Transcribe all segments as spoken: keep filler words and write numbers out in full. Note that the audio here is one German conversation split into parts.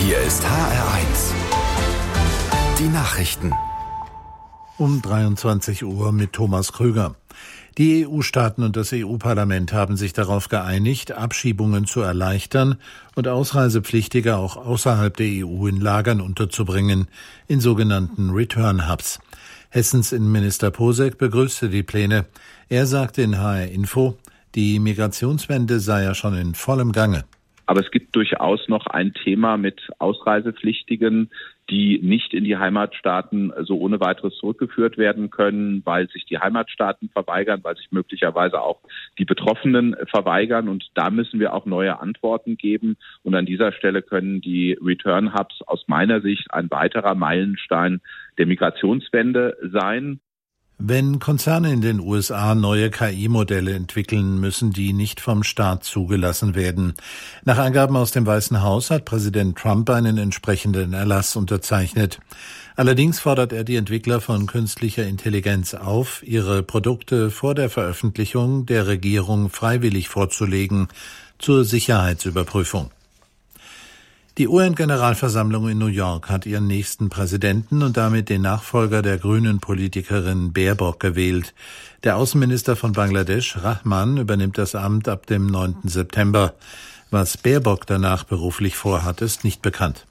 Hier ist H R eins. Die Nachrichten. Um dreiundzwanzig Uhr mit Thomas Krüger. Die E U-Staaten und das E U-Parlament haben sich darauf geeinigt, Abschiebungen zu erleichtern und Ausreisepflichtige auch außerhalb der E U in Lagern unterzubringen, in sogenannten Return-Hubs. Hessens Innenminister Posek begrüßte die Pläne. Er sagte in H R Info, die Migrationswende sei ja schon in vollem Gange. Aber es gibt durchaus noch ein Thema mit Ausreisepflichtigen, die nicht in die Heimatstaaten so ohne weiteres zurückgeführt werden können, weil sich die Heimatstaaten verweigern, weil sich möglicherweise auch die Betroffenen verweigern. Und da müssen wir auch neue Antworten geben. Und an dieser Stelle können die Return Hubs aus meiner Sicht ein weiterer Meilenstein der Migrationswende sein. Wenn Konzerne in den U S A neue K I-Modelle entwickeln, müssen die nicht vom Staat zugelassen werden. Nach Angaben aus dem Weißen Haus hat Präsident Trump einen entsprechenden Erlass unterzeichnet. Allerdings fordert er die Entwickler von künstlicher Intelligenz auf, ihre Produkte vor der Veröffentlichung der Regierung freiwillig vorzulegen, zur Sicherheitsüberprüfung. Die U N-Generalversammlung in New York hat ihren nächsten Präsidenten und damit den Nachfolger der grünen Politikerin Baerbock gewählt. Der Außenminister von Bangladesch, Rahman, übernimmt das Amt ab dem neunten September. Was Baerbock danach beruflich vorhat, ist nicht bekannt.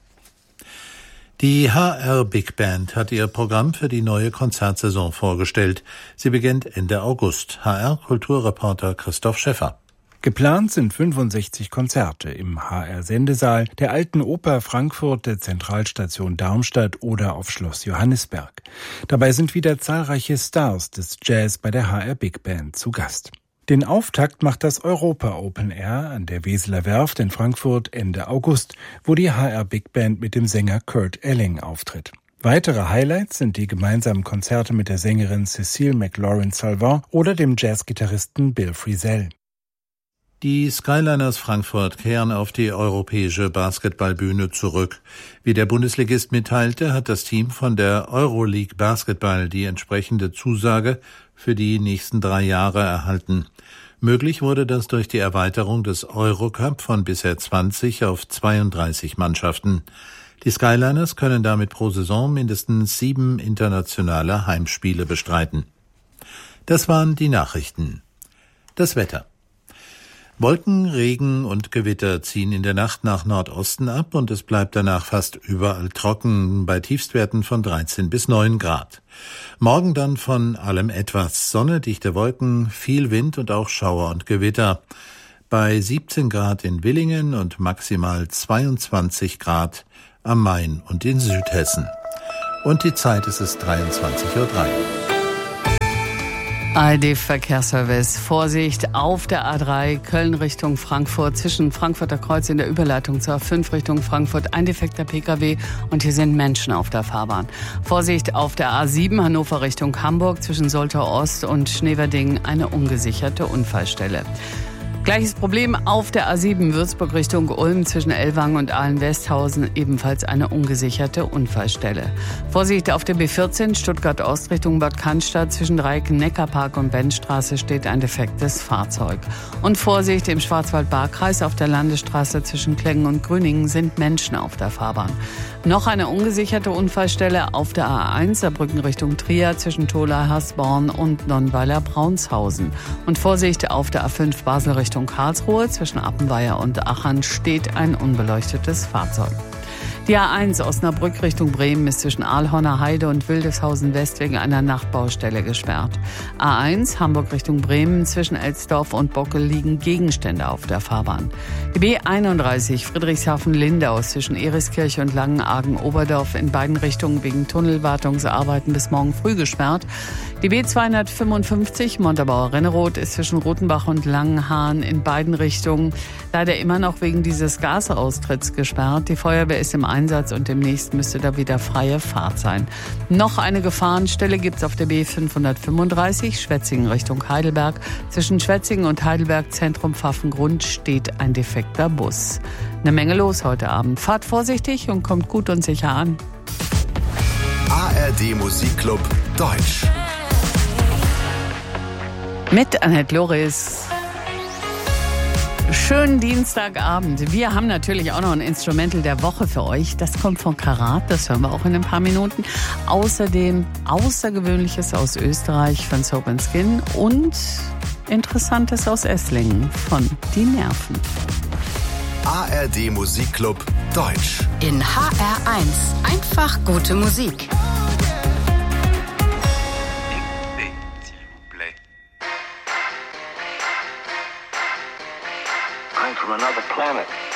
Die H R Big Band hat ihr Programm für die neue Konzertsaison vorgestellt. Sie beginnt Ende August. H R-Kulturreporter Christoph Schäffer. Geplant sind fünfundsechzig Konzerte im H R-Sendesaal, der Alten Oper Frankfurt, der Zentralstation Darmstadt oder auf Schloss Johannisberg. Dabei sind wieder zahlreiche Stars des Jazz bei der H R Big Band zu Gast. Den Auftakt macht das Europa Open Air an der Weseler Werft in Frankfurt Ende August, wo die H R Big Band mit dem Sänger Kurt Elling auftritt. Weitere Highlights sind die gemeinsamen Konzerte mit der Sängerin Cécile McLaurin-Salvant oder dem Jazzgitarristen Bill Frisell. Die Skyliners Frankfurt kehren auf die europäische Basketballbühne zurück. Wie der Bundesligist mitteilte, hat das Team von der Euroleague Basketball die entsprechende Zusage für die nächsten drei Jahre erhalten. Möglich wurde das durch die Erweiterung des Eurocup von bisher zwanzig auf zweiunddreißig Mannschaften. Die Skyliners können damit pro Saison mindestens sieben internationale Heimspiele bestreiten. Das waren die Nachrichten. Das Wetter. Wolken, Regen und Gewitter ziehen in der Nacht nach Nordosten ab und es bleibt danach fast überall trocken bei Tiefstwerten von dreizehn bis neun Grad. Morgen dann von allem etwas. Sonne, dichte Wolken, viel Wind und auch Schauer und Gewitter. Bei siebzehn Grad in Willingen und maximal zweiundzwanzig Grad am Main und in Südhessen. Und die Zeit ist es dreiundzwanzig Uhr drei. A R D-Verkehrsservice. Vorsicht auf der A drei Köln Richtung Frankfurt, zwischen Frankfurter Kreuz in der Überleitung zur A fünf Richtung Frankfurt, ein defekter P K W und hier sind Menschen auf der Fahrbahn. Vorsicht auf der A sieben Hannover Richtung Hamburg, zwischen Soltau Ost und Schneverding eine ungesicherte Unfallstelle. Gleiches Problem auf der A sieben Würzburg Richtung Ulm, zwischen Ellwangen und Ahlen-Westhausen, ebenfalls eine ungesicherte Unfallstelle. Vorsicht auf der B vierzehn Stuttgart Ost Richtung Bad Cannstatt, zwischen Dreiecken Neckarpark und Bennstraße steht ein defektes Fahrzeug. Und Vorsicht im Schwarzwald-Baar-Kreis auf der Landesstraße zwischen Klengen und Grüningen sind Menschen auf der Fahrbahn. Noch eine ungesicherte Unfallstelle auf der A eins Saarbrücken Richtung Trier, zwischen Tola, Hersborn und Nonnweiler-Braunshaus. Und Vorsicht auf der A fünf Basel Richtung Richtung Karlsruhe, zwischen Appenweier und Aachen steht ein unbeleuchtetes Fahrzeug. Die A eins Osnabrück Richtung Bremen ist zwischen Aalhorner Heide und Wildeshausen West wegen einer Nachtbaustelle gesperrt. A eins Hamburg Richtung Bremen, zwischen Elsdorf und Bockel liegen Gegenstände auf der Fahrbahn. Die B einunddreißig Friedrichshafen-Lindau zwischen Eriskirche und Langenargen-Oberdorf in beiden Richtungen wegen Tunnelwartungsarbeiten bis morgen früh gesperrt. Die B zweihundertfünfundfünfzig Montabaur-Renneroth ist zwischen Rotenbach und Langenhahn in beiden Richtungen leider immer noch wegen dieses Gasaustritts gesperrt. Die Feuerwehr ist im Einsatz und demnächst müsste da wieder freie Fahrt sein. Noch eine Gefahrenstelle gibt es auf der B fünfhundertfünfunddreißig Schwetzingen Richtung Heidelberg. Zwischen Schwetzingen und Heidelberg Zentrum Pfaffengrund steht ein defekter Bus. Eine Menge los heute Abend. Fahrt vorsichtig und kommt gut und sicher an. A R D Musikclub Deutsch. Mit Annette Loris. Schönen Dienstagabend. Wir haben natürlich auch noch ein Instrumental der Woche für euch. Das kommt von Karat, das hören wir auch in ein paar Minuten. Außerdem Außergewöhnliches aus Österreich von Soap and Skin und Interessantes aus Esslingen von Die Nerven. A R D Musikclub Deutsch. In H R eins. Einfach gute Musik. I'm from another planet.